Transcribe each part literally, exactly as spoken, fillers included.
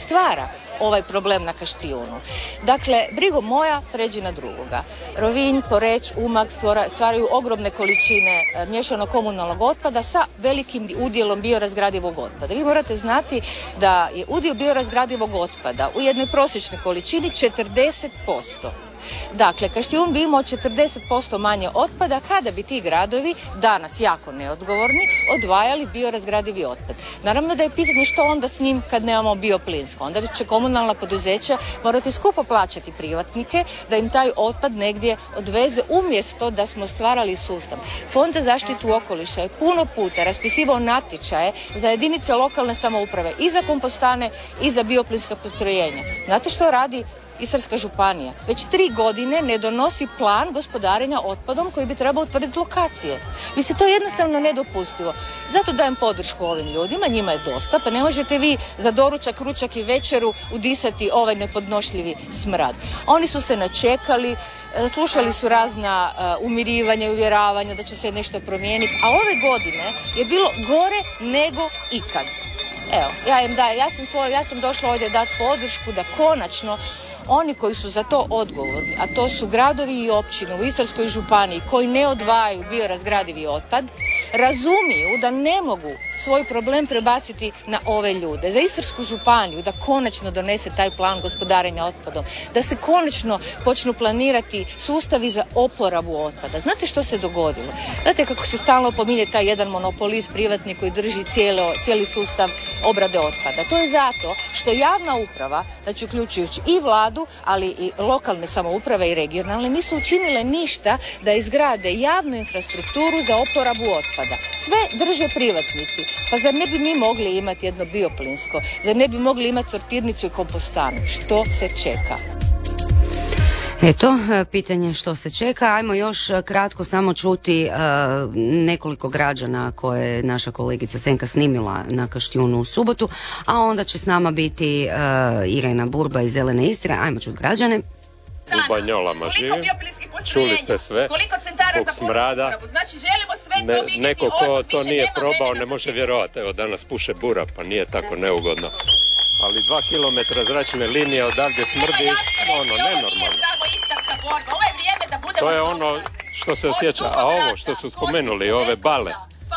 stvara ovaj problem na Kaštijunu. Dakle, brigo moja pređi na drugoga. Rovinj, Poreč, Umag stvara, stvaraju ogromne količine e, miješanog komunalnog otpada sa velikim udjelom biorazgradivog otpada. Vi morate znati da je udio biorazgradivog otpada u jednoj prosječnoj količini četrdeset posto. Dakle, Kaštijun bi imao četrdeset posto manje otpada kada bi ti gradovi, danas jako neodgovorni, odvajali biorazgradivi otpad. Naravno da je pitanje što onda s njim kad nemamo bioplinsko. Onda će komunalna poduzeća morati skupo plaćati privatnike da im taj otpad negdje odveze umjesto da smo stvarali sustav. Fond za zaštitu okoliša je puno puta raspisivao natječaje za jedinice lokalne samouprave i za kompostane i za bioplinska postrojenja. Znate što radi Istarska županija? Već tri godine ne donosi plan gospodarenja otpadom koji bi trebao utvrditi lokacije. Mislim, to je jednostavno nedopustivo. Zato dajem podršku ovim ljudima, njima je dosta, pa ne možete vi za doručak, ručak i večeru udisati ovaj nepodnošljivi smrad. Oni su se načekali, slušali su razna uh, umirivanja i uvjeravanja da će se nešto promijeniti, a ove godine je bilo gore nego ikad. Evo, ja im dajem, ja sam, svoj, ja sam došla ovdje dati podršku da konačno oni koji su za to odgovorni, a to su gradovi i općine u Istarskoj županiji koji ne odvajaju biorazgradivi otpad, razumiju da ne mogu svoj problem prebaciti na ove ljude. Za Istarsku županiju da konačno donese taj plan gospodarenja otpadom, da se konačno počnu planirati sustavi za oporabu otpada. Znate što se dogodilo? Znate kako se stalno pominje taj jedan monopolist privatni koji drži cijelo, cijeli sustav obrade otpada. To je zato što javna uprava, znači uključujući i vladu, ali i lokalne samouprave i regionalne, nisu učinile ništa da izgrade javnu infrastrukturu za oporabu otpada. Sve drže privatnici. Pa zar ne bi mi mogli imati jedno bioplinsko? Zar ne bi mogli imati sortirnicu i kompostanu? Što se čeka? Eto, pitanje što se čeka. Ajmo još kratko samo čuti uh, nekoliko građana koje je naša kolegica Senka snimila na Kaštijunu u subotu, a onda će s nama biti uh, Irena Burba iz Zelene Istre. Ajmo čuti građane. U Banjolama živim, čuli ste sve, zbog smrada, znači, želimo sve ne, to vidjeti, neko ko od, to nije probao nema ne može vjerovati, evo danas puše bura pa nije tako neugodno, ali dva kilometra zračne linije odavdje smrdi, ono, nenormalno. To je ono što se osjeća, a ovo što su spomenuli, ove bale,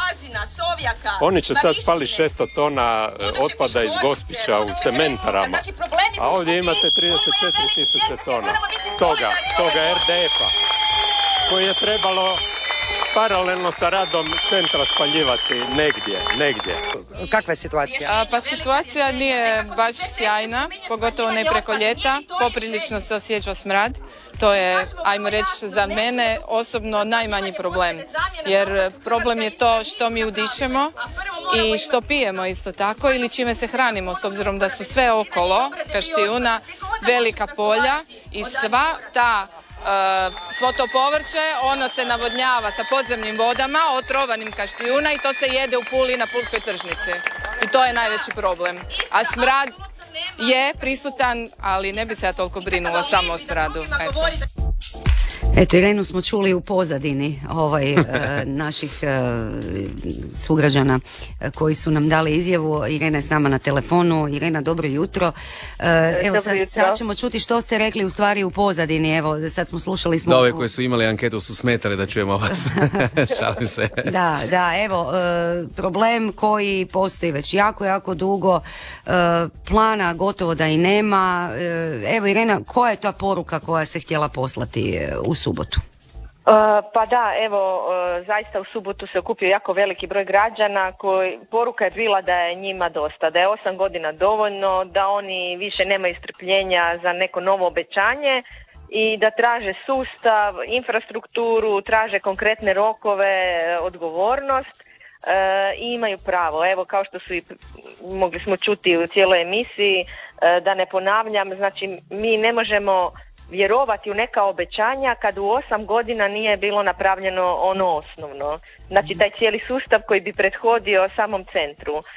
oni će sad spali šesto tona otpada iz Gospića u cementarama, a ovdje imate trideset četiri tisuće tona toga, toga er de efa koji je trebalo paralelno sa radom centra spaljivati negdje, negdje. Kakva je situacija? A, pa situacija nije baš sjajna, pogotovo ne preko ljeta, poprilično se osjeća smrad. To je, ajmo reći, za mene osobno najmanji problem, jer problem je to što mi udišemo i što pijemo isto tako ili čime se hranimo, s obzirom da su sve okolo Kaštijuna velika polja i sva ta Uh, svo to povrće, ono se navodnjava sa podzemnim vodama, otrovanim Kaštijuna, i to se jede u Puli na pulskoj tržnici. I to je najveći problem. A smrad je prisutan, ali ne bi se ja toliko brinula samo o smradu. Eto. Eto, Irenu smo čuli u pozadini ovaj, e, naših e, sugrađana e, koji su nam dali izjavu. Irena je s nama na telefonu. Irena, dobro jutro. E, evo, sad, sad ćemo čuti što ste rekli u stvari u pozadini. Evo, sad smo slušali smo... Da, ove koji su imali anketu su smetali da čujemo vas. Šalim se. Da, da, evo, e, problem koji postoji već jako, jako dugo. E, plana gotovo da i nema. E, evo, Irena, koja je ta poruka koja se htjela poslati u subotu? Uh, pa da, evo, uh, zaista u subotu se okupio jako veliki broj građana koji, poruka je bila da je njima dosta, da je osam godina dovoljno, da oni više nemaju strpljenja za neko novo obećanje i da traže sustav, infrastrukturu, traže konkretne rokove, odgovornost uh, i imaju pravo. Evo, kao što su i mogli smo čuti u cijeloj emisiji, uh, da ne ponavljam, znači mi ne možemo vjerovati u neka obećanja kad u osam godina nije bilo napravljeno ono osnovno. Znači taj cijeli sustav koji bi prethodio samom centru. E,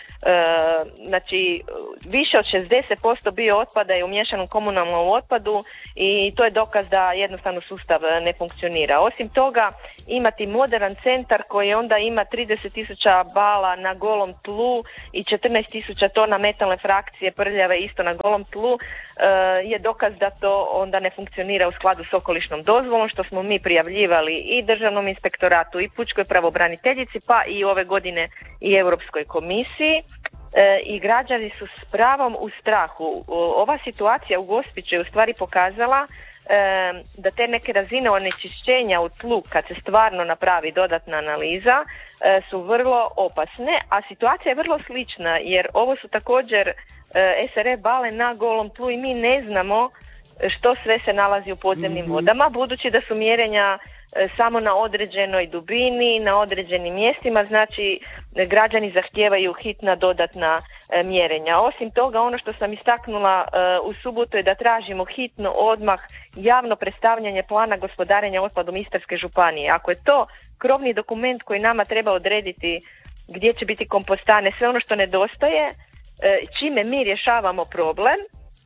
znači više od šezdeset posto bio otpada je u miješanom komunalnom otpadu i to je dokaz da jednostavno sustav ne funkcionira. Osim toga imati modern centar koji onda ima trideset tisuća bala na golom tlu i četrnaest tisuća tona metalne frakcije prljave isto na golom tlu e, je dokaz da to onda ne funkcionira u skladu s okolišnom dozvolom, što smo mi prijavljivali i Državnom inspektoratu i Pučkoj pravobraniteljici, pa i ove godine i Europskoj komisiji. E, i građani su s pravom u strahu. Ova situacija u Gospiću je u stvari pokazala e, da te neke razine onečišćenja u tlu, kad se stvarno napravi dodatna analiza, e, su vrlo opasne, a situacija je vrlo slična, jer ovo su također e, S R E bale na golom tlu i mi ne znamo što sve se nalazi u podzemnim mm-hmm. vodama, budući da su mjerenja e, samo na određenoj dubini, na određenim mjestima, znači građani zahtijevaju hitna dodatna e, mjerenja. Osim toga, ono što sam istaknula e, u subotu je da tražimo hitno odmah javno predstavljanje plana gospodarenja otpadom Istarske županije. Ako je to krovni dokument koji nama treba odrediti gdje će biti kompostane, sve ono što nedostaje, e, čime mi rješavamo problem,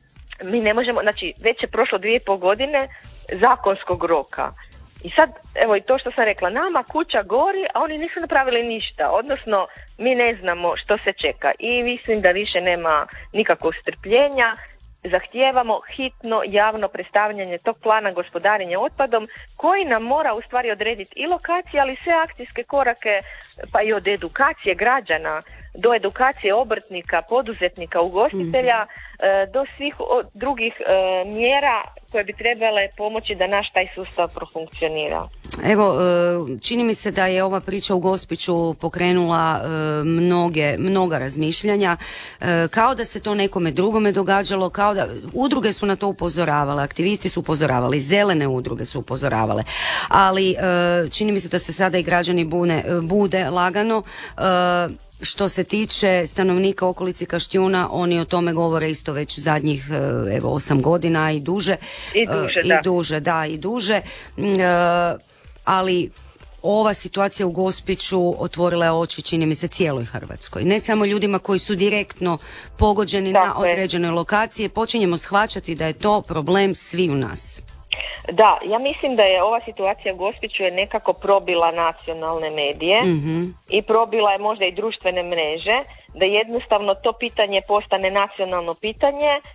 mi ne možemo, znači već je prošlo dvije i pol godine zakonskog roka. I sad, evo i to što sam rekla, nama kuća gori, a oni nisu napravili ništa, odnosno mi ne znamo što se čeka i mislim da više nema nikakvog strpljenja. Zahtijevamo hitno javno predstavljanje tog plana gospodarenja otpadom koji nam mora u stvari odrediti i lokacije, ali sve akcijske korake, pa i od edukacije građana do edukacije obrtnika, poduzetnika, ugostitelja, mm-hmm. do svih drugih mjera koje bi trebale pomoći da naš taj sustav profunkcionira. Evo, čini mi se da je ova priča u Gospiću pokrenula mnoge, mnoga razmišljanja, kao da se to nekome drugome događalo, kao da udruge su na to upozoravale, aktivisti su upozoravali, zelene udruge su upozoravale, ali čini mi se da se sada i građani bune, bude lagano. Što se tiče stanovnika okolici Kaštijuna, oni o tome govore isto već zadnjih evo osam godina i duže. I duže, I da. duže, da, i duže. Ali ova situacija u Gospiću otvorila je oči, čini mi se, cijeloj Hrvatskoj. Ne samo ljudima koji su direktno pogođeni Tako na određenoj lokaciji. Počinjemo shvaćati da je to problem svi u nas. Da, ja mislim da je ova situacija u Gospiću je nekako probila nacionalne medije mm-hmm. i probila je možda i društvene mreže, da jednostavno to pitanje postane nacionalno pitanje e,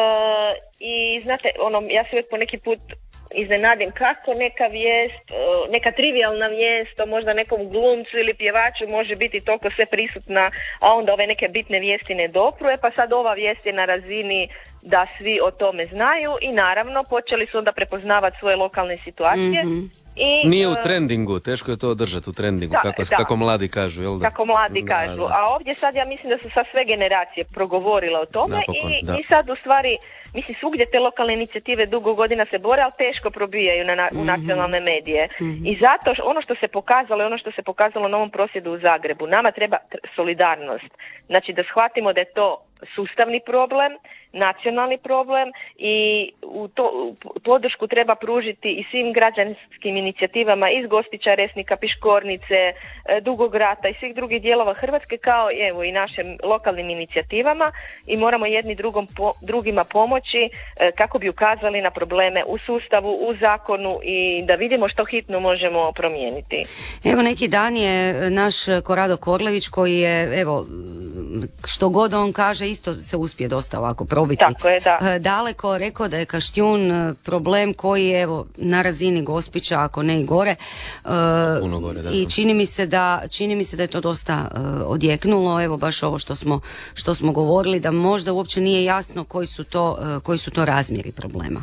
i znate, ono, ja se uvijek po neki put iznenadim kako neka vijest, neka trivijalna vijest o možda nekom glumcu ili pjevaču može biti toliko sve prisutna, a onda ove neke bitne vijesti ne dopru, pa sad ova vijest je na razini da svi o tome znaju i naravno počeli su onda prepoznavati svoje lokalne situacije. Mm-hmm. I, Nije u trendingu, teško je to održati u trendingu, da, kako, da. kako mladi kažu, jel da? Kako mladi da, kažu, da. a ovdje sad ja mislim da su sad sve generacije progovorile o tome. Napokon, i, da. i sad u stvari, mislim svugdje te lokalne inicijative dugo godina se bore, ali teško probijaju na, na, u nacionalne medije. Mm-hmm. I zato ono što se pokazalo i ono što se pokazalo na ovom prosvjedu u Zagrebu, nama treba solidarnost. Znači da shvatimo da je to sustavni problem, nacionalni problem i u to u podršku treba pružiti i svim građanskim inicijativama iz Gospića, Resnika, Piškornice, Dugog Rata i svih drugih dijelova Hrvatske, kao evo i našim lokalnim inicijativama, i moramo jedni drugom po, drugima pomoći kako bi ukazali na probleme u sustavu, u zakonu i da vidimo što hitno možemo promijeniti. Evo neki dan je naš Korado Korlević koji je, evo, što god on kaže, isto se uspije dosta ovako probiti. Tako je, da. Daleko, rekao da je Kaštijun problem koji je evo na razini Gospića, ako ne i gore. Puno gore, da. I čini mi se da čini mi se da je to dosta uh, odjeknulo, evo baš ovo što smo što smo govorili, da možda uopće nije jasno koji su to uh, koji su to razmjeri problema.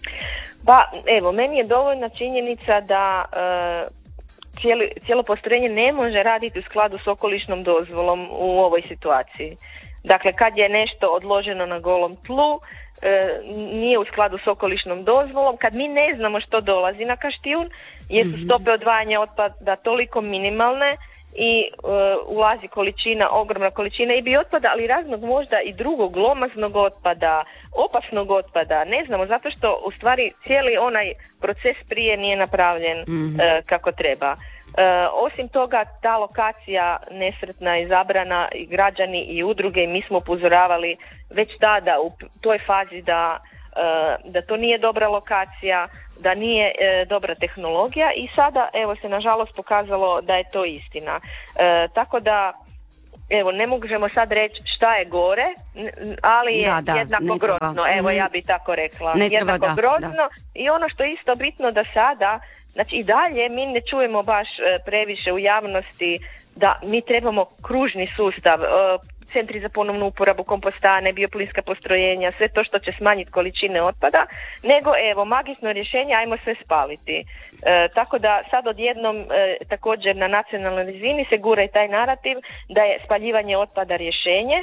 Pa evo, meni je dovoljna činjenica da uh, Cijeli, cijelo postrojenje ne može raditi u skladu s okolišnom dozvolom u ovoj situaciji. Dakle, kad je nešto odloženo na golom tlu, e, nije u skladu s okolišnom dozvolom, kad mi ne znamo što dolazi na Kaštijun, jer su stope odvajanja otpada toliko minimalne i e, ulazi količina, ogromna količina i biootpada, ali raznog možda i drugog glomaznog otpada, opasnog otpada? Ne znamo, zato što u stvari cijeli onaj proces prije nije napravljen mm-hmm. uh, kako treba. Uh, osim toga, ta lokacija nesretna i zabrana i građani i udruge, i mi smo upozoravali već tada u toj fazi da, uh, da to nije dobra lokacija, da nije uh, dobra tehnologija, i sada evo se nažalost pokazalo da je to istina. Uh, tako da evo, ne možemo sad reći šta je gore, ali je da, da, jednako grozno. Evo, ja bi tako rekla. Ne treba, jednako da, grozno. Da. I ono što je isto bitno da sada, znači i dalje mi ne čujemo baš previše u javnosti da mi trebamo kružni sustav, centri za ponovnu uporabu, kompostane, bioplinska postrojenja, sve to što će smanjiti količine otpada, nego evo, magično rješenje, ajmo sve spaliti. E, tako da sad odjednom e, također na nacionalnoj razini se gura i taj narativ da je spaljivanje otpada rješenje.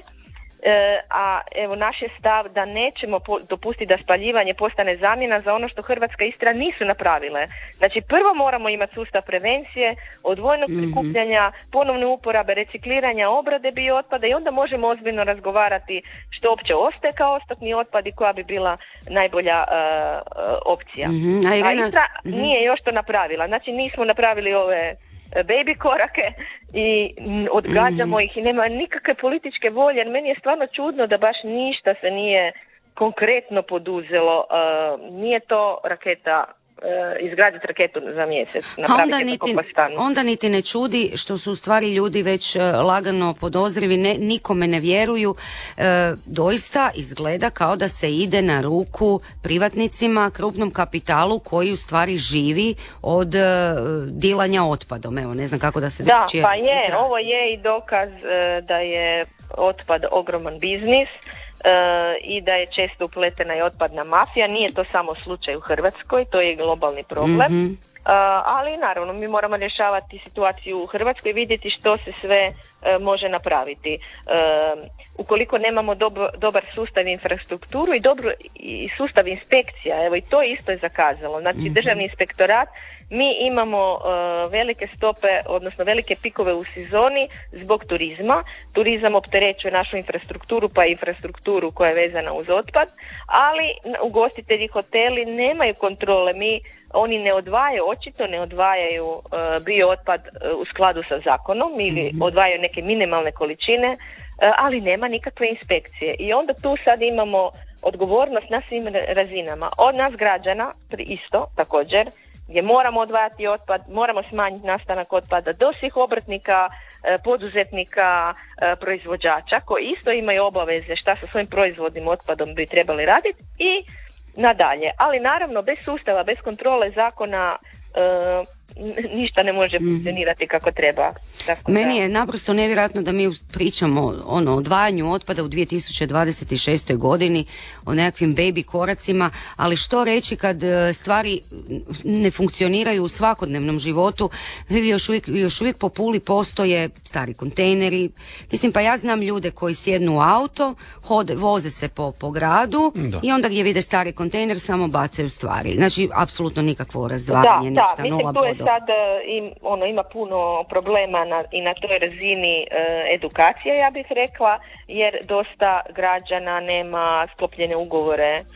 E, a evo, naš je stav da nećemo po- dopustiti da spaljivanje postane zamjena za ono što Hrvatska i Istra nisu napravile. Znači, prvo moramo imati sustav prevencije, odvojenog mm-hmm. prikupljanja, ponovne uporabe, recikliranja, obrade biootpada, i onda možemo ozbiljno razgovarati što uopće ostaje kao ostatni otpad i koja bi bila najbolja uh, opcija. Mm-hmm. A, Irena... a Istra mm-hmm. nije još to napravila. Znači, nismo napravili ove baby korake i odgađamo mm. ih i nema nikakve političke volje, jer meni je stvarno čudno da baš ništa se nije konkretno poduzelo. Uh, nije to raketa, uh, izgraditi raketu za mjesec, napraviti onda jednu niti, kompostanu. onda niti ne čudi što su u stvari ljudi već uh, lagano podozrivi, ne, nikome ne vjeruju. Uh, doista izgleda kao da se ide na ruku privatnicima, krupnom kapitalu koji u stvari živi od uh, dilanja otpadom. Evo, ne znam kako da se Da, drugčije pa je, izrazim. ovo je i dokaz uh, da je otpad ogroman biznis. Uh, i da je često upletena i otpadna mafija. Nije to samo slučaj u Hrvatskoj, to je globalni problem. Mm-hmm. Uh, ali naravno mi moramo rješavati situaciju u Hrvatskoj i vidjeti što se sve uh, može napraviti. Uh, ukoliko nemamo dob- dobar sustav infrastrukturu i dobro i sustav inspekcija, evo i to isto je zakazalo. Znači mm-hmm. državni inspektorat, mi imamo uh, velike stope, odnosno velike pikove u sezoni zbog turizma. Turizam opterećuje našu infrastrukturu, pa i infrastrukturu koja je vezana uz otpad, ali ugostitelji, hoteli nemaju kontrole. Mi, oni ne odvajaju, očito ne odvajaju uh, bio otpad uh, u skladu sa zakonom ili mm-hmm. odvajaju neke minimalne količine, uh, ali nema nikakve inspekcije. I onda tu sad imamo odgovornost na svim razinama. Od nas građana isto također, gdje moramo odvajati otpad, moramo smanjiti nastanak otpada, do svih obrtnika, poduzetnika, proizvođača koji isto imaju obaveze šta sa svojim proizvodnim otpadom bi trebali raditi i nadalje. Ali naravno bez sustava, bez kontrole zakona ništa ne može funkcionirati kako treba. Tako Meni da. je naprosto nevjerojatno da mi pričamo ono, o odvajanju otpada u dvije tisuće dvadeset šestoj godini, o nekakvim baby koracima, ali što reći kad stvari ne funkcioniraju u svakodnevnom životu. Još uvijek, još uvijek po Puli postoje stari kontejneri. Mislim, pa ja znam ljude koji sjednu u auto, hode, voze se po, po gradu da. I onda gdje vide stari kontejner samo bacaju stvari. Znači, apsolutno nikakvo razdvajanje, da, ništa, da, nula mislim, tu je bodo. sad im, ono, ima puno problema na, i na toj razini e, edukacije, ja bih rekla, jer dosta građana nema sklopljene ugovore e,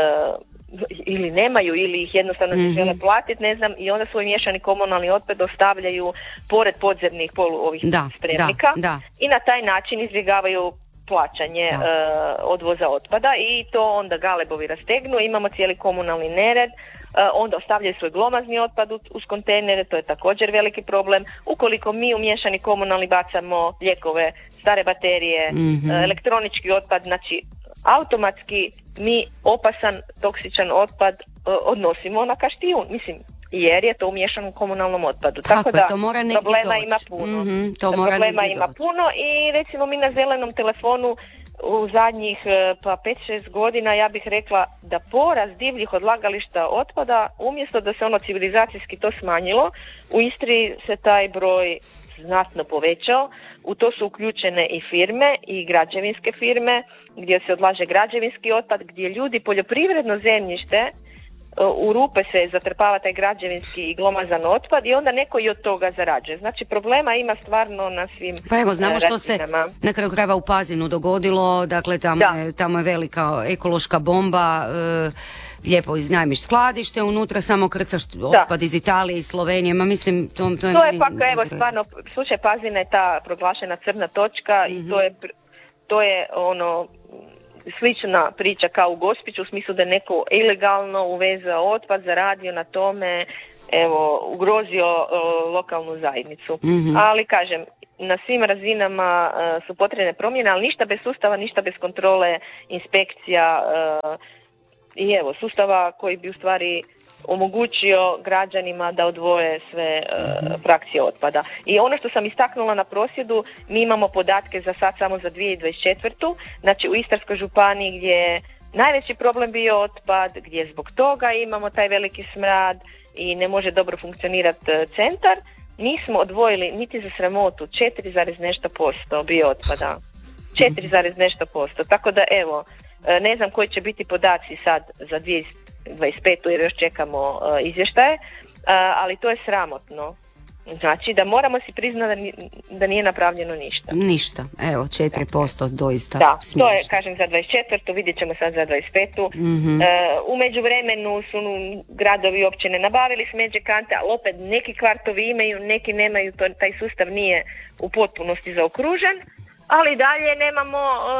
ili nemaju ili ih jednostavno ne mm-hmm. žele platiti, ne znam, i onda svoj miješani komunalni otpad ostavljaju pored podzemnih polu ovih da, spremnika da, da. I na taj način izbjegavaju plaćanje e, odvoza otpada i to onda galebovi rastegnu, imamo cijeli komunalni nered. Onda ostavljaju svoj glomazni otpad uz kontejnere, to je također veliki problem. Ukoliko mi u miješani komunalni bacamo lijekove, stare baterije, mm-hmm. elektronički otpad, znači automatski mi opasan, toksičan otpad odnosimo na Kaštijun, mislim, jer je to u miješanom komunalnom otpadu. Tako, Tako da to mora problema doći. ima puno. Mm-hmm, to mora problema ima doći. puno i recimo mi na zelenom telefonu u zadnjih pa pet šest godina ja bih rekla da porast divljih odlagališta otpada, umjesto da se ono civilizacijski to smanjilo, u Istri se taj broj znatno povećao. U to su uključene i firme i građevinske firme gdje se odlaže građevinski otpad, gdje ljudi poljoprivredno zemljište u rupe se zatrpava taj građevinski i glomazan otpad i onda neko i od toga zarađuje. Znači problema ima stvarno na svim razinama. Pa evo, znamo što se na kraju krajeva u Pazinu dogodilo, dakle tamo, je, tamo je velika ekološka bomba, e, lijepo iznajmiš skladište, unutra samo krcaš otpad iz Italije i Slovenije, ma mislim to, to je... To je pak, evo, stvarno, slučaj Pazina je ta proglašena crna točka mm-hmm. i to je, to je ono... slična priča kao u Gospiću, u smislu da je neko ilegalno uvezao otpad, zaradio na tome, evo, ugrozio uh, lokalnu zajednicu. Mm-hmm. Ali kažem, na svim razinama uh, su potrebne promjene, ali ništa bez sustava, ništa bez kontrole, inspekcija uh, i evo, sustava koji bi u stvari omogućio građanima da odvoje sve uh, frakcije otpada. I ono što sam istaknula na prosvjedu, mi imamo podatke za sad samo za dvije tisuće dvadeset četvrtu. Znači u Istarskoj županiji gdje je najveći problem bio otpad, gdje zbog toga imamo taj veliki smrad i ne može dobro funkcionirati centar, nismo odvojili niti za sramotu četiri zarez nešto posto bio otpada. četiri zarez nešto posto. Tako da evo, ne znam koji će biti podaci sad za dvije tisuće dvadeset petu jer još čekamo uh, izvještaje, uh, ali to je sramotno. Znači da moramo si priznati da, ni, da nije napravljeno ništa. Ništa, evo četiri posto da. Doista da, smiješno. To je, kažem, za dvadeset četvrtu, vidjet ćemo sad za dvadeset petu. Mm-hmm. Uh, u međuvremenu su gradovi i općine nabavili smeđe kante, ali opet neki kvartovi imaju, neki nemaju, to, taj sustav nije u potpunosti zaokružen. Ali dalje nemamo,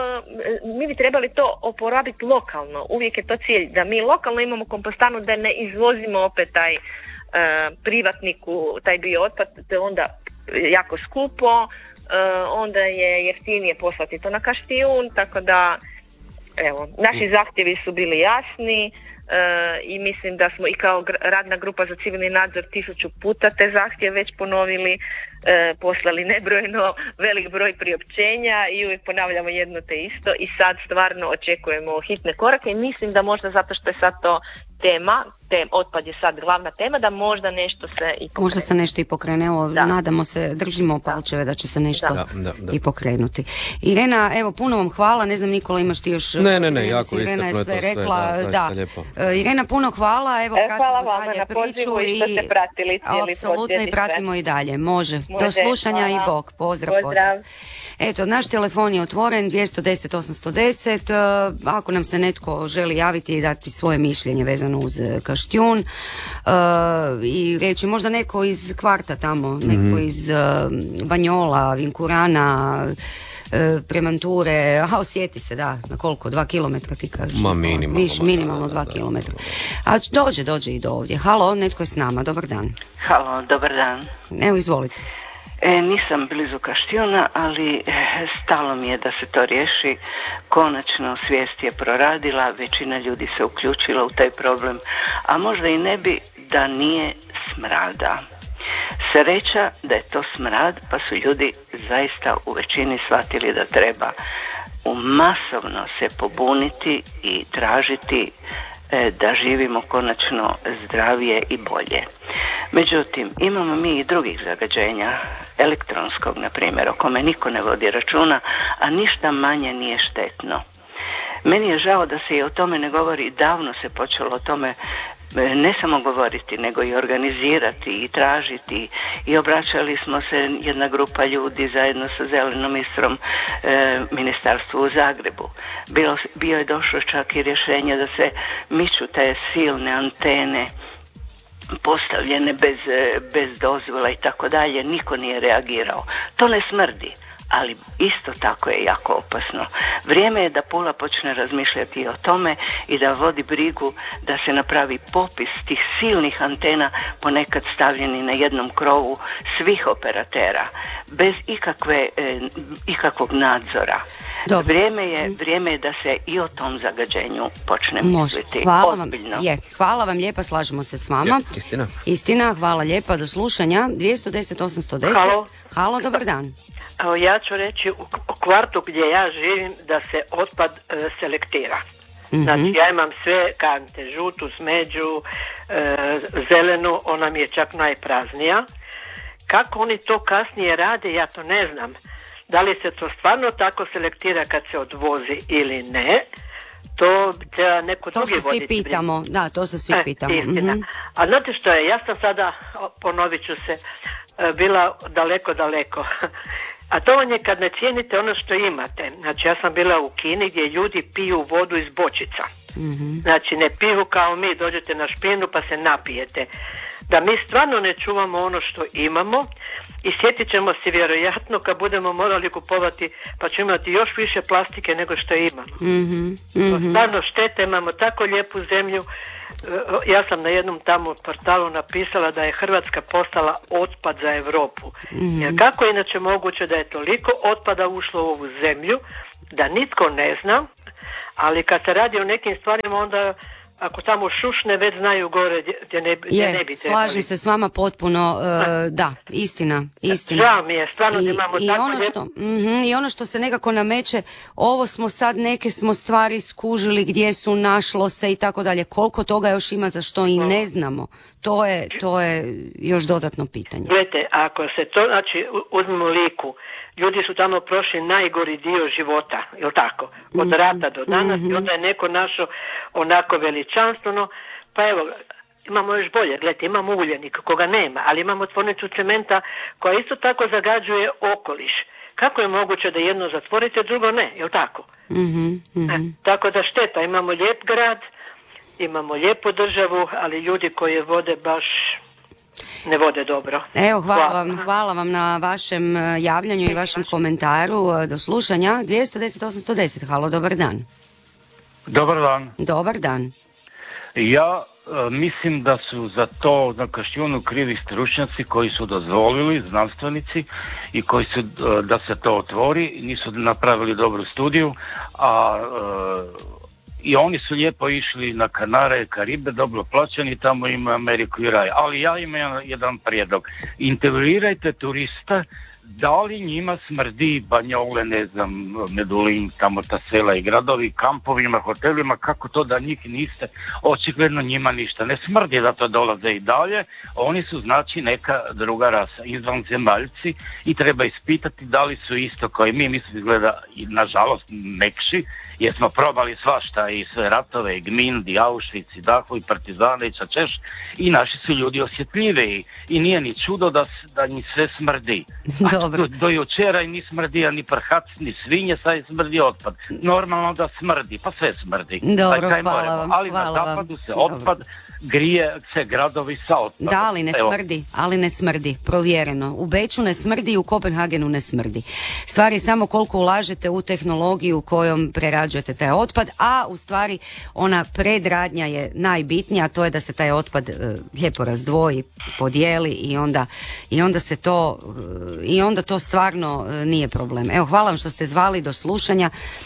uh, mi bi trebali to oporabiti lokalno. Uvijek je to cilj, da mi lokalno imamo kompostanu, da ne izvozimo opet taj uh, privatniku, taj bio otpad, to je onda jako skupo, uh, onda je jeftinije poslati to na Kaštijun, tako da, evo, naši zahtjevi su bili jasni. Uh, i mislim da smo i kao radna grupa za civilni nadzor tisuću puta te zahtjeve već ponovili, uh, poslali nebrojeno velik broj priopćenja i uvijek ponavljamo jedno te isto i sad stvarno očekujemo hitne korake i mislim da možda zato što je sad to tema, tem, otpad je sad glavna tema, da možda nešto se i pokrene. Možda se nešto i pokrene, evo, da. Nadamo se, držimo palčeve da će se nešto da. Da, da. i pokrenuti. Irena, evo, puno vam hvala, ne znam Nikola, imaš ti još... Ne, ne, ne, jako Irena je sve, sve rekla, sve, da, da. Irena, puno hvala, evo, e, hvala vama na pozivu i što ste pratili cijeli apsolutno i pratimo i dalje, može. može. Do slušanja hvala. I bok, pozdrav, pozdrav. pozdrav. Eto, naš telefon je otvoren, dvjesto deset osamsto deset, ako nam se netko želi javiti i dati svoje mišljenje vezano uz Kaštijun uh, i reći možda neko iz kvarta tamo, mm-hmm. neko iz uh, Banjola, Vinkurana, uh, Premanture, a osjeti se, da, na koliko, dva kilometra ti kažeš? Ma minimalno. Viš, minimalno dva da, kilometra. A dođe, dođe i do ovdje. Halo, netko je s nama, dobar dan. Halo, dobar dan. Evo, izvolite. E, nisam blizu Kaštijuna, ali e, stalo mi je da se to riješi. Konačno svijest je proradila, većina ljudi se uključila u taj problem, a možda i ne bi da nije smrada. Sreća da je to smrad, pa su ljudi zaista u većini shvatili da treba u masovno se pobuniti i tražiti da živimo konačno zdravije i bolje. Međutim, imamo mi i drugih zagađenja, elektronskog, na primjer, o kome niko ne vodi računa, a ništa manje nije štetno. Meni je žao da se i o tome ne govori, davno se počelo o tome ne samo govoriti, nego i organizirati i tražiti, i obraćali smo se jedna grupa ljudi zajedno sa Zelenom Istrom e, ministarstvu u Zagrebu. Bilo, bio je došlo čak i rješenje da se miču te silne antene postavljene bez, bez dozvola i tako dalje, niko nije reagirao. To ne smrdi, ali isto tako je jako opasno. Vrijeme je da Pula počne razmišljati o tome i da vodi brigu da se napravi popis tih silnih antena, ponekad stavljeni na jednom krovu svih operatera, bez ikakve, eh, ikakvog nadzora. Dobro. Vrijeme je, vrijeme je da se i o tom zagađenju počne misliti. Hvala vam, je, hvala vam lijepa, slažemo se s vama. Je, istina. Istina, hvala lijepa, do slušanja. dvjesto deset osamsto deset. Halo. Halo, dobar dan. Evo, ja ću reći u, u kvartu gdje ja živim da se otpad e, selektira. Mm-hmm. Znači ja imam sve kante, žutu, smeđu, e, zelenu, ona mi je čak najpraznija. Kako oni to kasnije rade, ja to ne znam. Da li se to stvarno tako selektira kad se odvozi ili ne, to treba neko to drugi voditi. To se svi pitamo, brigu. Da, to se svi e, pitamo. Istina. Mm-hmm. A znate što je, ja sam sada, ponovit ću se, bila daleko, daleko. A to vam je kad ne cijenite ono što imate. Znači, ja sam bila u Kini gdje ljudi piju vodu iz bočica. Mm-hmm. Znači, ne piju kao mi, dođete na špinu pa se napijete. Da mi stvarno ne čuvamo ono što imamo i sjetit ćemo se vjerojatno kad budemo morali kupovati, pa ćemo imati još više plastike nego što imamo. Mm-hmm. Mm-hmm. Stvarno štete, imamo tako lijepu zemlju. Ja sam na jednom tamo portalu napisala da je Hrvatska postala otpad za Europu. Mm-hmm. Jer kako je inače moguće da je toliko otpada ušlo u ovu zemlju, da nitko ne zna, ali kad se radi o nekim stvarima onda ako tamo šušne već znaju gore gdje ne, gdje je, ne bi trebali. Slažem se s vama potpuno, uh, da, istina, istina. Žao mi je, stvarno I, da imamo i tako... Ono što, mm-hmm, I ono što se nekako nameće, ovo smo sad, neke smo stvari skužili gdje su, našlo se i tako dalje, koliko toga još ima za što i ne znamo, to je, to je još dodatno pitanje. Gledajte, ako se to, znači, uzmemo Liku, ljudi su tamo prošli najgori dio života, jel tako? Od rata do danas mm-hmm. i onda je neko našo onako veličanstveno, pa evo, imamo još bolje, gledajte, imamo Uljanik koga nema, ali imamo tvornicu cementa koja isto tako zagađuje okoliš. Kako je moguće da jedno zatvorite, drugo ne, jel tako? Mm-hmm. Mm-hmm. E, tako da šteta, imamo lijep grad, imamo lijepu državu, ali ljudi koji je vode baš... ne vode dobro. Evo, hvala vam, hvala vam na vašem javljanju i vašem komentaru. Do slušanja. dvjesto deset osamsto deset. Halo, dobar dan. Dobar dan. Dobar dan. Ja e, mislim da su za to na Kaštijunu krivi stručnjaci koji su dozvolili, znanstvenici, i koji su, e, da se to otvori, nisu napravili dobru studiju, a e, i oni su lijepo išli na Kanare, Karibe, dobro plaćeni, tamo ima Ameriku i raj. Ali ja imam jedan prijedlog. Intervjuirajte turista, da li njima smrdi Banjole, ne znam, Medulin, tamo ta sela i gradovi, kampovima, hotelima, kako to da njih niste, očigledno njima ništa ne smrdi, da to dolaze i dalje. Oni su znači neka druga rasa, izvanzemaljci, i treba ispitati da li su isto kao i mi, mislim izgleda i nažalost mekši, jer smo probali svašta i sve ratove, i Gmind, i Auschwitz, i Dahu, i Partizane, i Čačeš, i naši su ljudi osjetljiviji i nije ni čudo da, da njih sve smrdi. Dobro. Do, do jučera i ni smrdija ni prhac, ni svinje, sad smrdi otpad. Normalno da smrdi, pa sve smrdi. Dobro, hvala vam. Ali hvala na zapadu vam. se otpad grije se gradovi sa otpadom. Da, ali ne Evo. smrdi, ali ne smrdi, provjereno. U Beču ne smrdi i u Kopenhagenu ne smrdi. Stvar je samo koliko ulažete u tehnologiju kojom prerađujete taj otpad, a u stvari ona predradnja je najbitnija, a to je da se taj otpad e, lijepo razdvoji, podijeli i onda, i onda se to e, i onda to stvarno e, nije problem. Evo, hvala vam što ste zvali, do slušanja.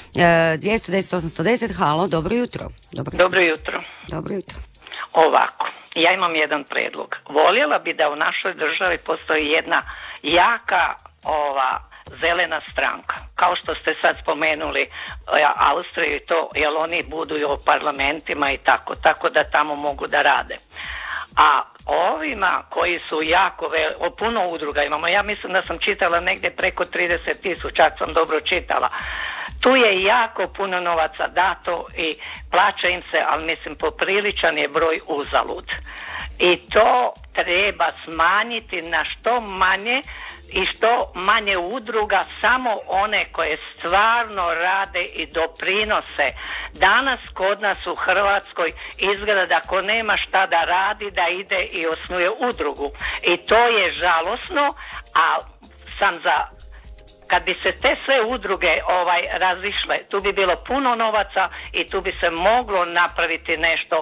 E, dvjesto deset osamsto deset, halo, dobro jutro. Dobro, dobro jutro. Dobro jutro. Ovako, ja imam jedan predlog. Voljela bi da u našoj državi postoji jedna jaka ova zelena stranka. Kao što ste sad spomenuli Austriju i to, jer oni budu i u parlamentima i tako, tako da tamo mogu da rade. A ovima koji su jako vel, puno udruga imamo, ja mislim da sam čitala negdje preko trideset tisuća, čak sam dobro čitala. Tu je jako puno novaca dato i plaća im se, ali mislim popriličan je broj uzalud. I to treba smanjiti na što manje i što manje udruga, samo one koje stvarno rade i doprinose. Danas kod nas u Hrvatskoj izgleda da ko nema šta da radi, da ide i osnuje udrugu. I to je žalosno, a sam za... Kad bi se te sve udruge ovaj razišle, tu bi bilo puno novaca i tu bi se moglo napraviti nešto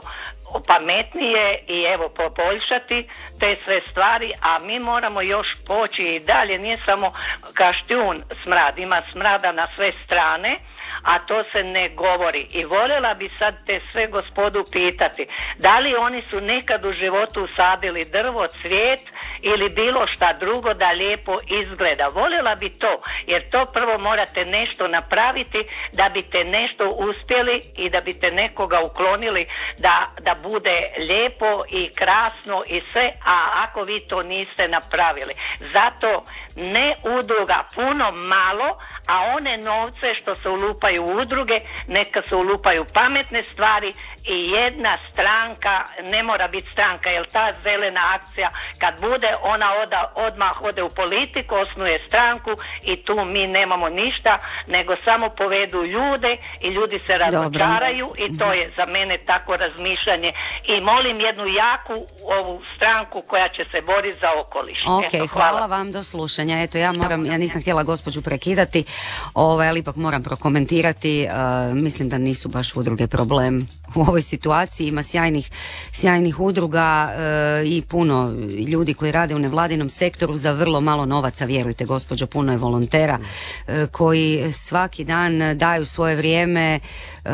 pametnije i evo poboljšati te sve stvari, a mi moramo još poći i dalje. Nije samo Kaštijun smrad, ima smrada na sve strane, a to se ne govori. I voljela bi sad te sve gospodu pitati, da li oni su nekad u životu usadili drvo, cvijet ili bilo šta drugo da lijepo izgleda. Voljela bi to, jer to prvo morate nešto napraviti da biste nešto uspjeli i da biste nekoga uklonili da, da bude lijepo i krasno i sve, a ako vi to niste napravili. Zato ne udruga, puno malo, a one novce što se ulučuju ulupaju u udruge, neka se ulupaju pametne stvari i jedna stranka, ne mora biti stranka, jer ta zelena akcija kad bude, ona oda, odmah ode u politiku, osnuje stranku i tu mi nemamo ništa, nego samo povedu ljude i ljudi se razočaraju i to je za mene tako razmišljanje i molim jednu jaku ovu stranku koja će se boriti za okoliš. Ok, Eto, hvala. hvala Hvala vam, do slušanja. Eto, ja moram, ja nisam htjela gospođu prekidati, ovaj, ali ipak moram prokomentirati. Uh, mislim da nisu baš udruge problem u ovoj situaciji. Ima sjajnih, sjajnih udruga uh, i puno ljudi koji rade u nevladinom sektoru za vrlo malo novaca, vjerujte gospođo, puno je volontera uh, koji svaki dan daju svoje vrijeme uh,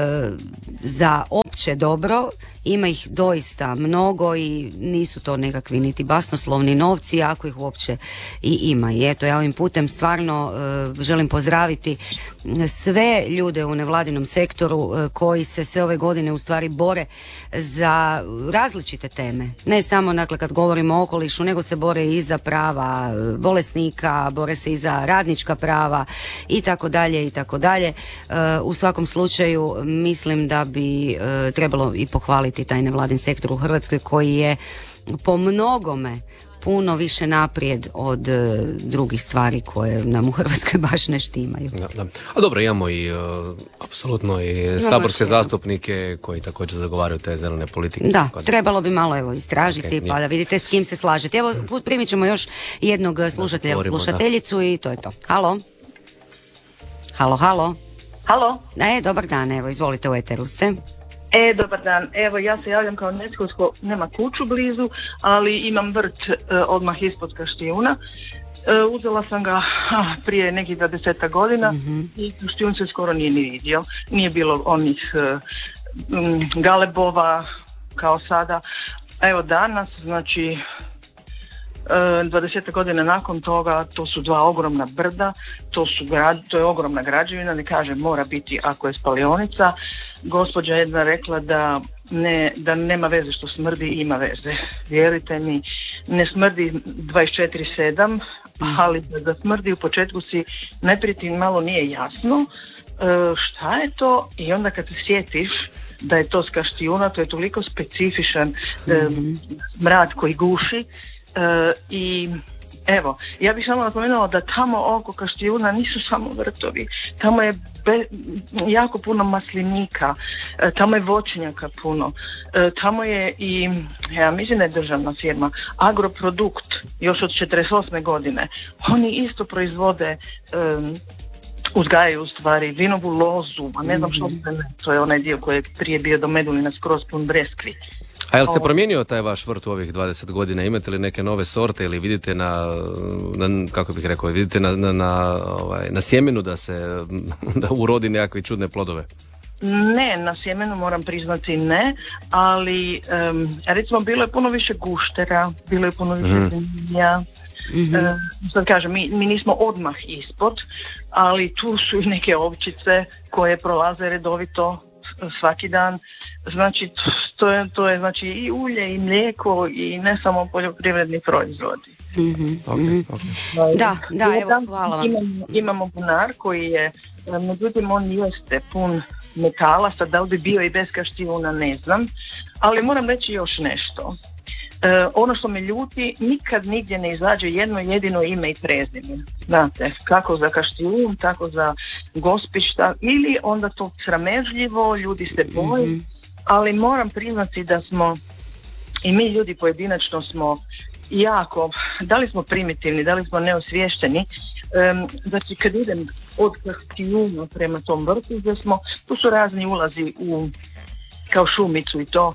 za opće dobro. Ima ih doista mnogo i nisu to nekakvi niti basnoslovni novci, ako ih uopće i ima. I eto, ja ovim putem stvarno uh, želim pozdraviti sve ljude u nevladinom sektoru uh, koji se sve ove godine u stvari bore za različite teme. Ne samo, dakle, kad govorimo o okolišu, nego se bore i za prava bolesnika, bore se i za radnička prava i tako dalje i tako dalje. U svakom slučaju mislim da bi uh, trebalo i pohvaliti taj nevladin sektor u Hrvatskoj koji je po mnogome puno više naprijed od uh, drugih stvari koje nam u Hrvatskoj baš ne štimaju. Da, da. A dobro, imamo i uh, apsolutno i imamo saborske zastupnike koji također zagovaraju te zelene politike. Da, trebalo bi malo evo istražiti okay, pa da vidite s kim se slažete. Evo, primit ćemo još jednog slušatelja, da, slušateljicu da. I to je to. Halo? Halo, halo? Halo? E, dobar dan, evo, izvolite, u eteru ste. E, dobar dan. Evo, ja se javljam kao netko tko nema kuću blizu, ali imam vrt e, odmah ispod Kaštijuna. E, uzela sam ga ah, prije nekih dvadesetak godina mm-hmm. i Kaštijun se skoro nije ni vidio. Nije bilo onih e, m, galebova kao sada. Evo danas, znači dvadeset godina nakon toga, to su dva ogromna brda, to, su grad, to je ogromna građevina, ne kažem mora biti ako je spalionica. Gospođa jedna rekla da, ne, da nema veze što smrdi, ima veze. Vjerujte mi, ne smrdi dvadeset četiri sedam, ali da smrdi u početku si najprije malo nije jasno e, šta je to i onda kad se sjetiš da je to s Kaštijuna, to je toliko specifičan mm-hmm. e, smrad koji guši. Uh, i evo, ja bih samo napomenula da tamo oko Kaštijuna nisu samo vrtovi, tamo je be, jako puno maslinika, uh, tamo je voćnjaka puno, uh, tamo je i, ja mislim da je državna firma, Agroprodukt, još od četrdeset osme godine, oni isto proizvode, um, uzgajaju u stvari vinovu lozu, a ne znam što se ne, to je onaj dio koji je prije bio do Medulina skroz pun breskvi. A jel se promijenio taj vaš vrt u ovih dvadeset godina? Imate li neke nove sorte ili vidite na, na kako bih rekao, vidite na, na, na, ovaj, na sjemenu da se da urodi nekakve čudne plodove? Ne, na sjemenu moram priznati ne, ali um, recimo bilo je puno više guštera, bilo je puno više zemlja. Mm-hmm. Um, sad kažem, mi, mi nismo odmah ispod, ali tu su i neke ovčice koje prolaze redovito svaki dan. Znači to je, to je znači i ulje i mlijeko i ne samo poljoprivredni proizvodi. Mm-hmm. Okay, okay. Da, da, evo, hvala vam. Imamo, imamo bunar koji je, međutim on jeste pun metala, sad da li bi bio i bez Kaštijuna ne znam, ali moram reći još nešto. E, ono što me ljuti, nikad nigdje ne izađe jedno jedino ime i prezime. Znate, kako za Kaštijun, tako za Gospišta, ili onda to sramežljivo, ljudi se boje, mm-hmm. ali moram priznati da smo i mi ljudi pojedinačno smo jako, da li smo primitivni, da li smo neosvješteni, um, znači kad idem od Kaštijuna prema tom vrtu, gdje smo, tu su razni ulazi u kao šumicu i to,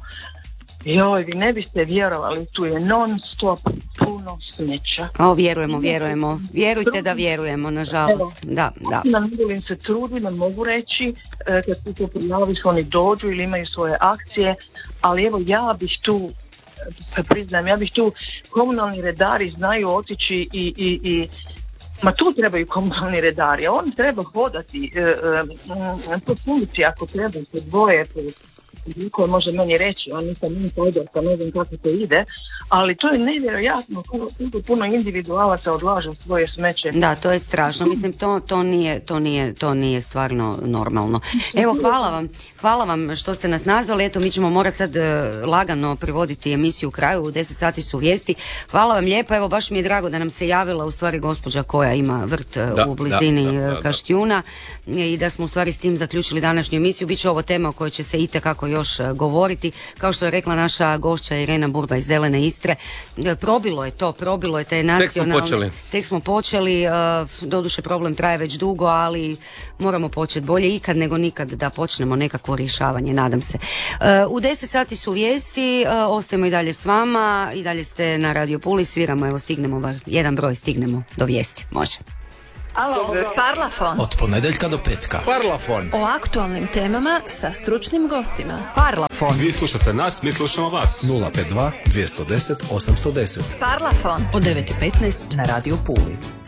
joj, vi ne biste vjerovali, tu je non stop puno smeća. O, vjerujemo, vjerujemo. Vjerujte da vjerujemo, nažalost. Evo, da, da. Na Medulin se trudi, ne mogu reći, kad ti to prijaviš, oni dođu ili imaju svoje akcije, ali evo ja bih tu, priznajem, ja bih tu, komunalni redari znaju otići i, i, i ma tu trebaju komunalni redari, a on treba hodati e, e, po funkciji ako treba se dvoje po Niko može meni reći, on nisam mi podjelka, ne znam kako to ide, ali to je nevjerojatno koliko puno individualaca odlažu svoje smeće. Da, to je strašno. Mislim, to, to, nije, to, nije, to nije stvarno normalno. Evo, hvala vam. Hvala vam što ste nas nazvali. Eto, mi ćemo morati sad lagano privoditi emisiju u kraju. U deset sati su vijesti. Hvala vam lijepo. Evo, baš mi je drago da nam se javila u stvari gospođa koja ima vrt da, u blizini da, da, da, Kaštijuna i da smo u stvari s tim zaključili današnju emisiju. Biće ovo tema o kojoj će se itekako još govoriti. Kao što je rekla naša gošća Irena Burba iz Zelene Istre, probilo je to, probilo je taj nacionalni... Tek smo počeli. Tek smo počeli, doduše problem traje već dugo, ali moramo početi bolje ikad nego nikad da počnemo nekakvo rješavanje, nadam se. U deset sati su vijesti, ostajemo i dalje s vama, i dalje ste na Radio Puli, sviramo, evo stignemo, jedan broj stignemo do vijesti, može. Alo, Parlafon. Od ponedjeljka do petka. Parlafon. O aktualnim temama sa stručnim gostima. Parlafon. Vi slušate nas, mi slušamo vas. nula pet dva, dvjesto deset, osamsto deset. Parlafon. Od devet i petnaest na Radio Puli.